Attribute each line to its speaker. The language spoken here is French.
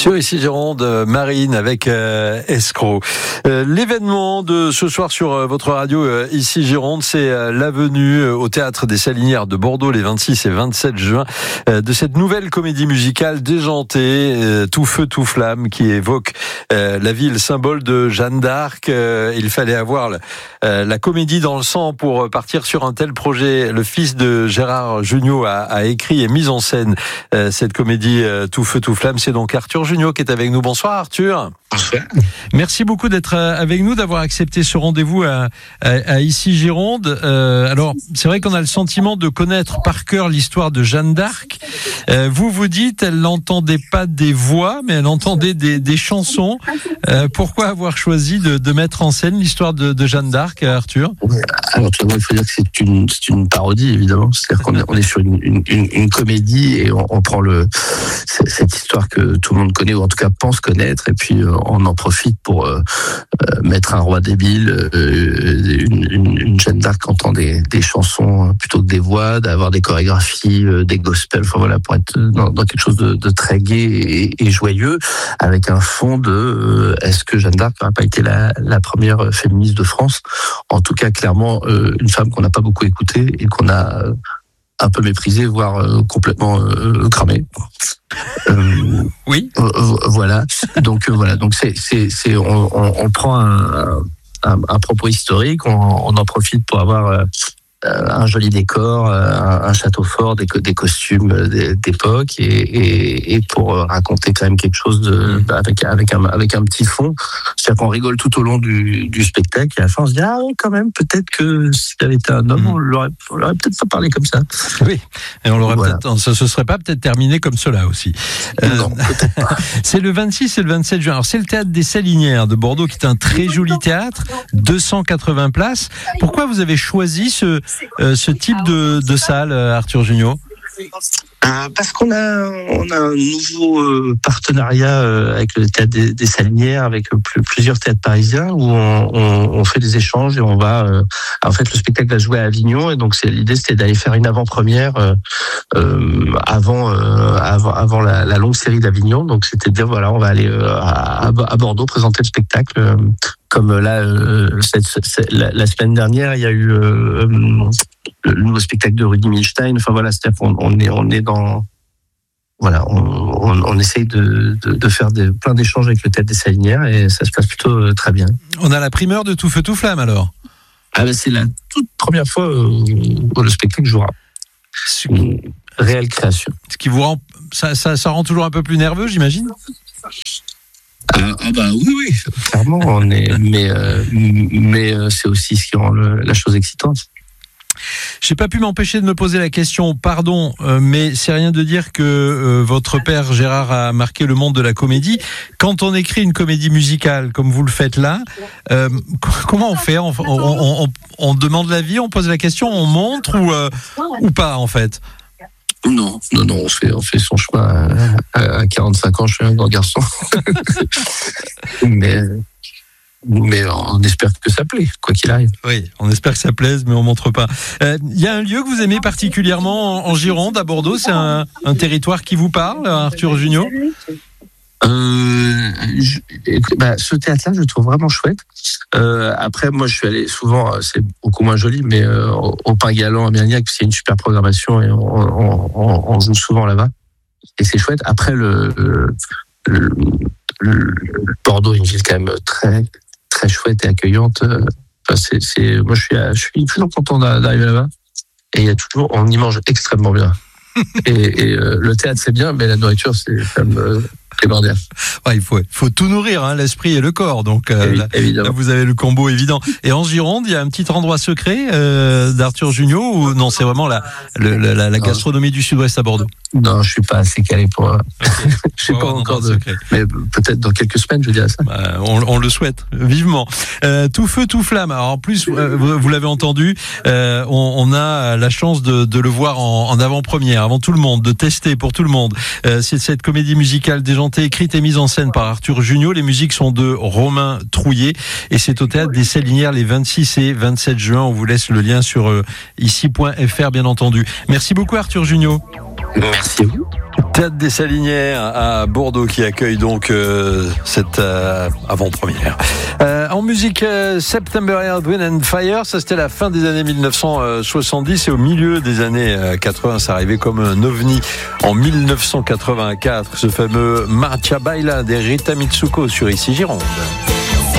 Speaker 1: Sur Ici Gironde, Marine avec Escroc. L'événement de ce soir sur votre radio Ici Gironde, c'est la venue au Théâtre des Salinières de Bordeaux les 26 et 27 juin de cette nouvelle comédie musicale déjantée, Tout feu, tout flamme, qui évoque la ville symbole de Jeanne d'Arc. Il fallait avoir la comédie dans le sang pour partir sur un tel projet. Le fils de Gérard Jugnot a écrit et mis en scène cette comédie Tout feu, tout flamme. C'est donc Arthur Jugnot qui est avec nous. Bonsoir Arthur.
Speaker 2: Bonsoir.
Speaker 1: Merci beaucoup d'être avec nous, d'avoir accepté ce rendez-vous à Ici Gironde. Alors, c'est vrai qu'on a le sentiment de connaître par cœur l'histoire de Jeanne d'Arc. Vous dites, elle n'entendait pas des voix, mais elle entendait des chansons. Pourquoi avoir choisi de mettre en scène l'histoire de Jeanne d'Arc, Arthur ?
Speaker 2: Alors, tout d'abord, il faut dire que c'est une parodie, évidemment. C'est-à-dire qu'on est sur une comédie et on prend cette histoire que tout le monde connaît, ou en tout cas pense connaître, et puis on en profite pour mettre un roi débile, une Jeanne d'Arc qui entend des chansons plutôt que des voix, d'avoir des chorégraphies, des gospels, enfin voilà, pour être dans quelque chose de très gai et joyeux, avec un fond de est-ce que Jeanne d'Arc n'aurait pas été la première féministe de France ? En tout cas, clairement, une femme qu'on n'a pas beaucoup écoutée et qu'on a un peu méprisée, voire complètement cramée.
Speaker 1: Oui.
Speaker 2: Voilà. Donc c'est on prend un propos historique, on en profite pour avoir un joli décor, un château fort, des costumes d'époque, et pour raconter quand même quelque chose avec un petit fond. C'est-à-dire qu'on rigole tout au long du spectacle, et à la fin on se dit oui, quand même, peut-être que s'il avait été un homme, on l'aurait peut-être pas parlé comme ça.
Speaker 1: Oui, et on l'aurait peut-être, ça se serait pas peut-être terminé comme cela aussi.
Speaker 2: Non, peut-être pas.
Speaker 1: C'est le 26 et le 27 juin. Alors c'est le Théâtre des Salinières de Bordeaux, qui est un très joli théâtre, 280 places. Pourquoi vous avez choisi ce type de salle, Arthur Jugnot ?
Speaker 2: Parce qu'on a un nouveau partenariat avec le Théâtre des Salinières, avec plusieurs théâtres parisiens, où on fait des échanges, et on va en fait, le spectacle va jouer à Avignon, et donc l'idée c'était d'aller faire une avant-première avant la longue série d'Avignon. Donc c'était de dire voilà, on va aller à Bordeaux présenter le spectacle, comme là la semaine dernière il y a eu le nouveau spectacle de Rudy Milstein. Enfin voilà, c'est-à-dire qu'on est dans, voilà, on essaye de faire plein d'échanges avec le Théâtre des Salinières, et ça se passe plutôt très bien. On
Speaker 1: a la primeur de Tout feu, tout flamme alors.
Speaker 2: C'est la toute première fois où le spectacle jouera. Une réelle création.
Speaker 1: Ce qui vous rend, ça rend toujours un peu plus nerveux, j'imagine.
Speaker 2: Oui, clairement, mais c'est aussi ce qui rend la chose excitante.
Speaker 1: J'ai pas pu m'empêcher de me poser la question, pardon, mais c'est rien de dire que votre père Gérard a marqué le monde de la comédie. Quand on écrit une comédie musicale comme vous le faites là, comment on fait ? On demande l'avis, on pose la question, on montre ou pas en fait ?
Speaker 2: Non, on fait son chemin à 45 ans, je suis un grand garçon. Mais on espère que ça plaît, quoi qu'il arrive.
Speaker 1: Oui, on espère que ça plaise, mais on montre pas. Il y a un lieu que vous aimez particulièrement en Gironde, à Bordeaux, c'est un territoire qui vous parle, Arthur Jugnot ?
Speaker 2: Ce théâtre-là, je le trouve vraiment chouette. Après, moi, je suis allé souvent, c'est beaucoup moins joli, mais au Pain Galant à Mérignac, c'est une super programmation, et on joue souvent là-bas. Et c'est chouette. Après, le Bordeaux est une ville quand même très, très chouette et accueillante. Moi, je suis toujours content d'arriver là-bas. Et il y a toujours, on y mange extrêmement bien. et le théâtre, c'est bien, mais la nourriture, c'est quand même primordial.
Speaker 1: Ouais, il faut tout nourrir, l'esprit et le corps. Donc là, vous avez le combo évident. Et en Gironde, il y a un petit endroit secret d'Arthur Jugnot, ou non, c'est vraiment la gastronomie du Sud-Ouest à Bordeaux?
Speaker 2: Non, je suis pas assez calé pour. Je sais pas encore secret. Mais peut-être dans quelques semaines, je dirais ça.
Speaker 1: On le souhaite vivement. Tout feu, tout flamme. Alors en plus, vous l'avez entendu, on a la chance de le voir en avant-première, avant tout le monde, de tester pour tout le monde. C'est cette comédie musicale déjantée, écrite et mise en scène par Arthur Jugnot. Les musiques sont de Romain Trouillet, et c'est au Théâtre des Salinières les 26 et 27 juin. On vous laisse le lien sur ici.fr, bien entendu. Merci beaucoup Arthur Jugnot.
Speaker 2: Merci. Merci à vous.
Speaker 1: Théâtre des Salinières à Bordeaux qui accueille donc cette avant-première. En musique, September Earth, Wind and Fire, ça c'était la fin des années 1970 et au milieu des années 80, ça arrivait comme un ovni. En 1984, ce fameux Marcia Baila de Rita Mitsuko sur Ici Gironde.